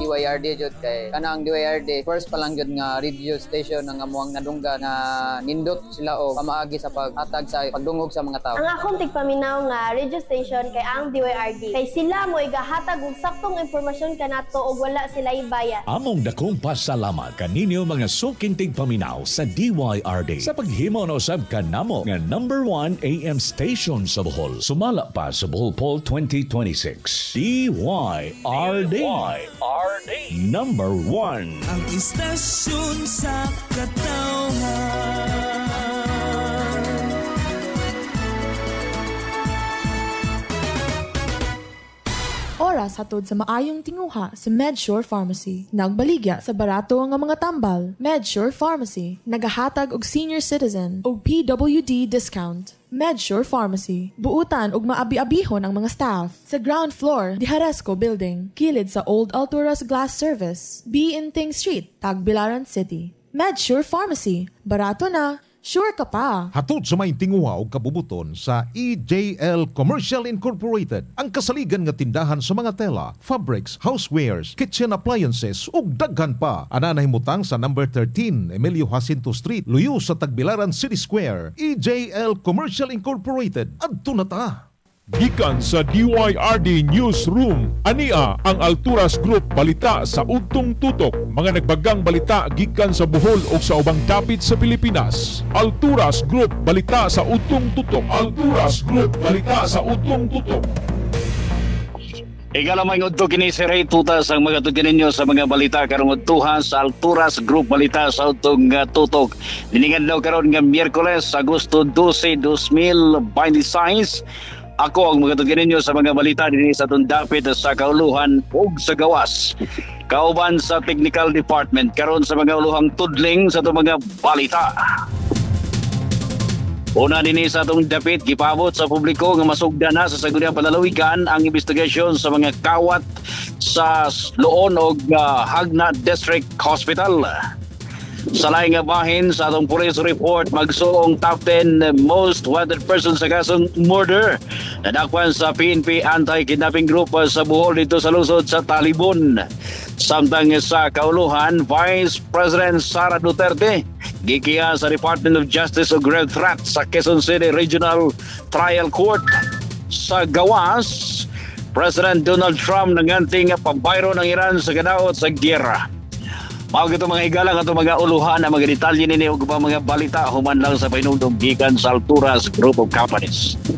DYRD jud kay kana ang DYRD first pa lang jud nga radio station nga amuang nadungga nga nindot sila og pamaagi sa paghatag sa pagdungog sa mga tao. Ang akong tigpaminaw nga radio station kay ang DYRD kay sila mo igahatag og saktong impormasyon kanato og wala sila ibayad. Among dakong pasalamat kaninyo mga suking tigpaminaw sa DYRD sa paghimo na usab kanamo nga number 1 AM station sa Bohol. Sumala pa sa Bohol Poll 2026. DYRD. Number 1. Ang istasyon sa katawhan. Oras hatod sa maayong tinguha sa MedSure Pharmacy. Nagbaligya sa barato nga mga tambal. MedSure Pharmacy nagahatag og senior citizen og PWD discount. MedSure Pharmacy, buutan ug maabi-abihon ang mga staff. Sa ground floor, Diharesco Building, kilid sa Old Alturas Glass Service, B. Inting Street, Tagbilaran City. MedSure Pharmacy, barato na, sure ka pa. Hatod sa may tinguha o kabubuton sa EJL Commercial Incorporated, ang kasaligan nga tindahan sa mga tela, fabrics, housewares, kitchen appliances ug daghan pa. Ana nahimutang sa number 13 Emilio Jacinto Street, luyo sa Tagbilaran City Square. EJL Commercial Incorporated. Adto na ta. Gikan sa DYRD Newsroom, ania ang Alturas Group balita sa ugtong tutok. Mga nagbagang balita gikan sa Bohol o sa ubang dapit sa Pilipinas. Alturas Group balita sa ugtong tutok. Alturas Group balita sa ugtong tutok. Ikalamay ngudto kini si Ray Tutas ang mga tudyan ninyo sa mga balita karong udtuhan sa Alturas Group balita sa utong tutok. Diningan daw karon nga Miyerkules, Agosto 12, 2026. Ako ang mga tudyan ninyo sa mga balita dinhi sa tundapit sa kauluhan ug sa gawas. Kauban sa technical department karon sa mga uluhang tudling sa itong mga balita. Una dinhi sa atong dapit gipabot sa publiko nga masugdan na sa Sangguniang Panlalawigan ang investigasyon sa mga kawat sa Loon ug Hagna District Hospital. Sa laing nga bahin sa atong police report, magsuong top 10 most wanted person sa kasong murder. Nadakpan sa PNP Anti-Kidnapping Group sa Bohol dito sa lungsod sa Talibon. Samtang sa kauluhan, Vice President Sara Duterte gikiya sa Department of Justice o grave threat sa Quezon City Regional Trial Court. Sa gawas, President Donald Trump nanganting pabayro ng Iran sa kadaot sa giyera. Mao gito mga higalang ato mga uluhan ang mga detalye nini ug mga balita human lang sa painugdog gikan sa Alturas Group of Companies.